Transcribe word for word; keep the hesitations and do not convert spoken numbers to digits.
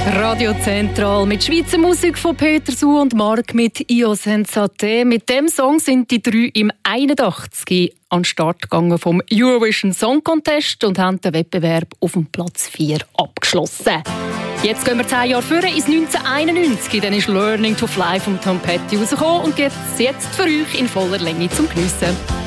Radio Zentral mit Schweizer Musik von Peter Suhr und Mark mit «Io senza te». Mit dem Song sind die drei im einundachtzig an den Start gegangen vom Eurovision Song Contest und haben den Wettbewerb auf dem Platz vier abgeschlossen. Jetzt gehen wir zehn Jahre vor ins neunzehnhunderteinundneunzig. Dann ist «Learning to Fly» von Tom Petty rausgekommen und geht es jetzt für euch in voller Länge zum Geniessen.